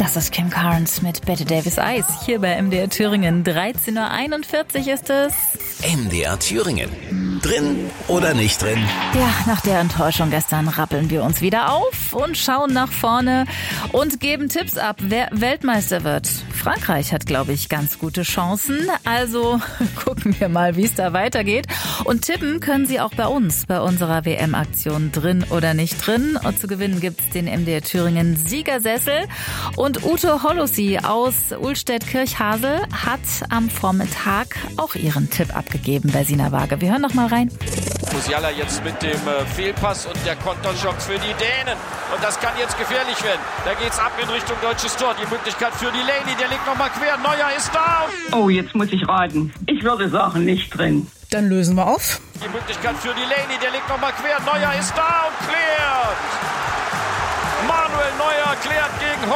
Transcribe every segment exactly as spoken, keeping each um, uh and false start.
Das ist Kim Carnes mit Bette Davis Eyes hier bei M D R Thüringen. dreizehn Uhr einundvierzig ist es. M D R Thüringen. Drin oder nicht drin? Ja, nach der Enttäuschung gestern rappeln wir uns wieder auf und schauen nach vorne und geben Tipps ab, wer Weltmeister wird. Frankreich hat, glaube ich, ganz gute Chancen. Also gucken wir mal, wie es da weitergeht. Und tippen können Sie auch bei uns, bei unserer W M-Aktion Drin oder nicht drin. Und zu gewinnen gibt's den M D R Thüringen Siegersessel. Und Ute Holossi aus Ullstedt-Kirchhasel hat am Vormittag auch ihren Tipp abgegeben bei Sina Waage. Wir hören noch mal rein. Musiala jetzt mit dem äh, Fehlpass und der Konterschock für die Dänen. Und das kann jetzt gefährlich werden. Da geht's ab in Richtung deutsches Tor. Die Möglichkeit für die Lady, der legt nochmal quer. Neuer ist da. Oh, jetzt muss ich raten. Ich würde sagen, nicht drin. Dann lösen wir auf. Die Möglichkeit für die Lady, der legt nochmal quer. Neuer ist da und klärt. Manuel Neuer klärt gegen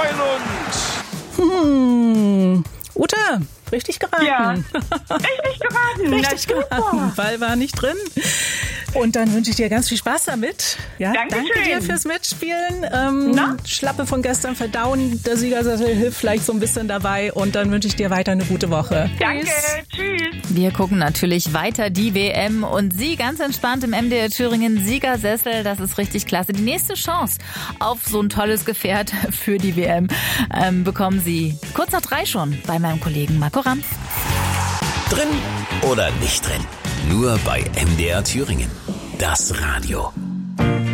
Heulund. Hm. Ute, richtig geraten. Ja, richtig geraten. Richtig geraten. Ball war nicht drin. Und dann wünsche ich dir ganz viel Spaß damit. Ja, Dankeschön. Danke dir fürs Mitspielen. Ähm, Na? Schlappe von gestern verdauen. Der Siegersessel hilft vielleicht so ein bisschen dabei. Und dann wünsche ich dir weiter eine gute Woche. Danke, tschüss. Wir gucken natürlich weiter die W M und Sie ganz entspannt im M D R Thüringen Siegersessel. Das ist richtig klasse. Die nächste Chance auf so ein tolles Gefährt für die W M ähm, bekommen Sie kurz nach drei schon bei meinem Kollegen Marco Ramm. Drin oder nicht drin? Nur bei M D R Thüringen. Das Radio.